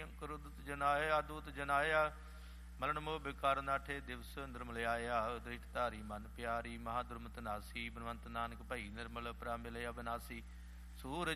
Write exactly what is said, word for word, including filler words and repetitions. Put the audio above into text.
ਕਰੁਦਤ ਜਨਾਇਆ ਦੂਤ ਜਨਾਇਆ ਮਰਨ ਮੋਹ ਬਿਕਾਰ ਨਾਠੇ ਦਿਵਸ ਨਿਰਮਲਿਆਇਆ ਦ੍ਰਿਸ਼ਟ ਧਾਰੀ ਮਨ ਪਿਆਰੀ ਮਹਾਦੁਰਮਤ ਨਾਸੀ ਬਨਵੰਤ ਨਾਨਕ ਭਈ ਨਿਰਮਲ ਪਰਾ ਮਿਲਿਆ ਬਨਾਸੀ ਸੂਰਜ